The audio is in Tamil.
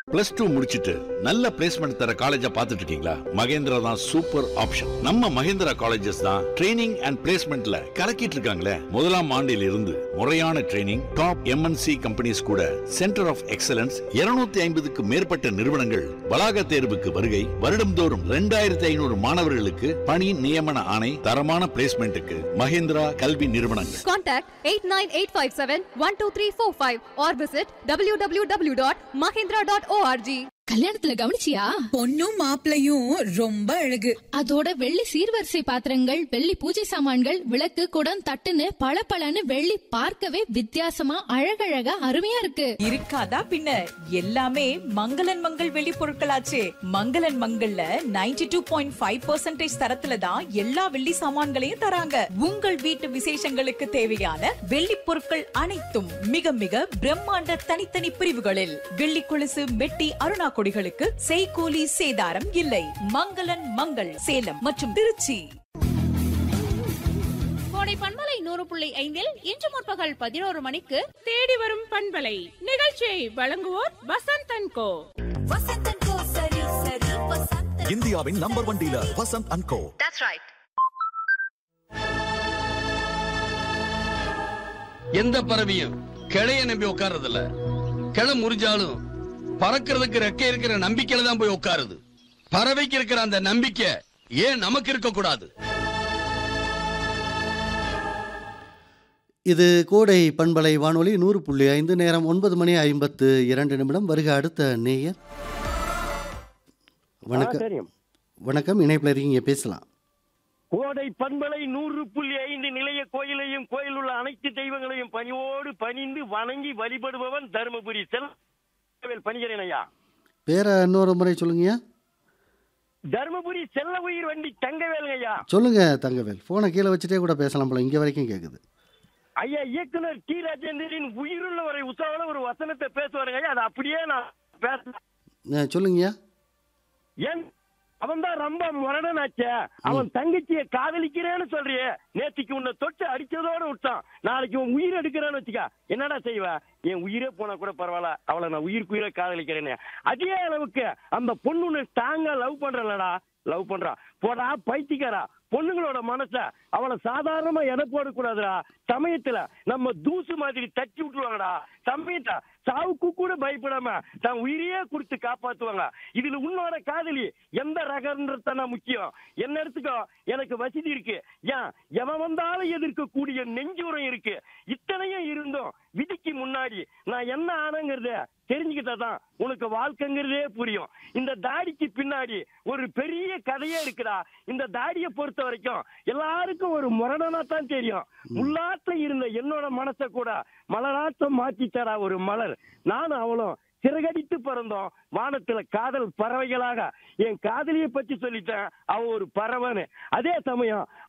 பிளஸ் டூ முடிச்சிட்டு நல்ல பிளேஸ்மெண்ட் தர காலேஜா பாத்துட்டு இருக்கீங்களா? மகேந்திரா தான் சூப்பர் ஆப்ஷன். நம்ம மகேந்திரா காலேஜஸ் தான் ட்ரைனிங் அண்ட் பிளேஸ்மெண்ட்ல கலக்கிட்டு இருக்காங்களே. முதலாம் ஆண்டில் இருந்து முறையான ட்ரைனிங், டாப் எம்என்சி கம்பெனிஸ் கூட சென்டர் ஆஃப் எக்ஸலன்ஸ் 250க்கு மேற்பட்ட நிறுவனங்கள் வளாக தேர்வுக்கு வருகை. வருடம்தோறும் 2500 மாணவர்களுக்கு பணி நியமன ஆணை. தரமான பிளேஸ்மெண்ட்டுக்கு மகேந்திரா கல்வி நிறுவனங்கள். Contact 8985712345 or visit www.mahindra.org. கல்யாணத்துல கவனிச்சியா? பொண்ணும் மாப்பிளையும் ரொம்ப அழகு. அதோட வெள்ளி சீர்வரிசை பாத்திரங்கள், வெள்ளி பூஜை சாமான்கள், விளக்கு, குடம், தட்டுன்னு பளபளன்னு வெள்ளி பார்க்கவே வித்தியாசமா அழகழகா அருமையா இருக்கு. இருக்காதா பின்ன? எல்லாமே மங்களன் மங்கள் வெளி பொருட்களாச்சே. மங்களன் மங்கள்ல 92.5% தரத்துல தான் எல்லா வெள்ளி சாமான்களையும் தராங்க. உங்கள் வீட்டு விசேஷங்களுக்கு தேவையான வெள்ளி பொருட்கள் அனைத்தும் மிக மிக பிரம்மாண்ட தனித்தனி பிரிவுகளில். வெள்ளி கொலுசு, மெட்டி, அருணா கொடிகளுக்கு செய்கூலி சேதாரம் இல்லை. மங்களன் மங்கள், சேலம் மற்றும் திருச்சி. கோடை பண்பலை 100.5 இன்று முற்பகல் 11 மணிக்கு தேடி வரும் பண்பலை நிகழ்ச்சியை வழங்குவோர் வசந்த் அண்ட் கோ. இந்தியாவின் நம்பர் 1 டீலர் வசந்த் அண்ட் கோ. எந்த பறவையும் கிளைய நம்பி உட்கார்றதில்ல. கிளை முறிஞ்சாலும் பறக்கிறதுக்கு ரெக்கை இருக்கிற நம்பிக்கையில தான் போய் உட்காருது. பறவைக்கு இருக்கிற அந்த நம்பிக்கை ஏன் நமக்கு இருக்க கூடாது? இது கோடை பண்பலை வானொலி 100.5. நேரம் 9:52 வருக அடுத்த நேயர். வணக்கம். வணக்கம், இணைப்பில் இருக்கீங்க, பேசலாம். கோடை பண்பலை 100.5 நிலைய கோயிலையும் கோயில் உள்ள அனைத்து தெய்வங்களையும் பணிவோடு பணிந்து வணங்கி வழிபடுபவன் தருமபுரி பணிகிறேன் ஐயா. பேர இன்னொரு முறை சொல்லுங்கய்யா. தருமபுரி செல்ல உயிர் வண்டி தங்கவேலுங்க ஐயா. சொல்லுங்க தங்கவேல். போனை கீழே வச்சுட்டே கூட பேசலாம் போல, இங்க வரைக்கும் கேக்குது. ஐயா, இயக்குனர் டி ராஜேந்திரன் உயிருள்ள வரை உற்சாக ஒரு வசனத்தை பேசுவாருங்க ஐயா. அது அப்படியே நான் பேச சொல்லுங்கய்யா. ஏன் அவன் தான் ரொம்ப முரடனாச்சே. அவன் தங்கச்சியை காதலிக்கிறேன்னு சொல்றியே. நேற்றுக்கு உன்னை தொட்டு அடிச்சதோட விட்டான். நாளைக்கு உன் உயிர் எடுக்கிறேன்னு வச்சுக்கா, என்னடா செய்வ? என் உயிரே போனா கூட பரவாயில்ல, அவளை நான் உயிருக்கு உயிரை காதலிக்கிறேன்னு. அதே அளவுக்கு அந்த பொண்ணு ஸ்ட்ராங்கா லவ் பண்றலடா, லவ் பண்றா. போடா பைத்தியக்காரா. பொண்ணுங்களோட மனச அவளை சாதாரணமா எடை போடக்கூடாதுடா. சமயத்துல நம்ம தூசு மாதிரி தட்டி விட்டுருவாங்கடா. சமயத்தை சாவுக்கு கூட பயப்படாம தான் உயிரையே கொடுத்து காப்பாத்துவாங்க. இதுல உன்னோட காதலி எந்த ரகம்ன்றத முக்கியம். என்ன எடுத்துக்கோ, எனக்கு வசதி இருக்கு, ஏன் எவன் வந்தாலும் எதிர்க்க கூடிய நெஞ்சுரம் இருக்கு. இத்தனையும் இருந்தும் விதிக்கு முன்னாடி நான் என்ன ஆனங்கிறத தெரிஞ்சுக்கிட்டாதான் உனக்கு வாழ்க்கைங்கிறதே புரியும். இந்த தாடிக்கு பின்னாடி ஒரு பெரிய கதையே இருக்குடா. இந்த தாடியை பொறுத்த வரைக்கும் எல்லாருக்கும் ஒரு முரணனா தான் தெரியும். முள்ளாட்ட இருந்த என்னோட மனசை கூட மலராட்டம் மாற்றி தரா ஒரு மலர். நானும் அவளும் சிறகடித்து பிறந்தோம் வானத்துல காதல் பறவைகளாக. என் காதலியை பற்றி சொல்லிட்டேன், அவ ஒரு பறவைன்னு. அதே சமயம்